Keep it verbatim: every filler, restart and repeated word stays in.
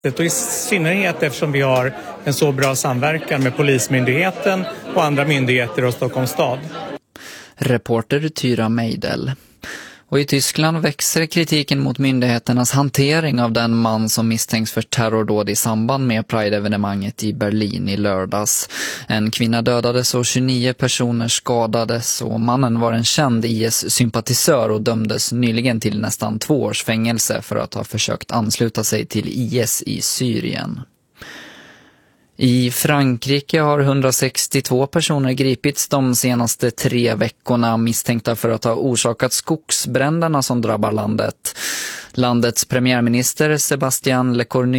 Och i synnerhet eftersom vi har en så bra samverkan med Polismyndigheten och andra myndigheter och Stockholms stad. Reporter Tyra Meidel. Och i Tyskland växer kritiken mot myndigheternas hantering av den man som misstänks för terrordåd i samband med Pride-evenemanget i Berlin i lördags. En kvinna dödades och tjugonio personer skadades och mannen var en känd I S-sympatisör och dömdes nyligen till nästan två års fängelse för att ha försökt ansluta sig till I S i Syrien. I Frankrike har hundrasextiotvå personer gripits de senaste tre veckorna misstänkta för att ha orsakat skogsbränderna som drabbar landet. Landets premiärminister Sébastien Lecornu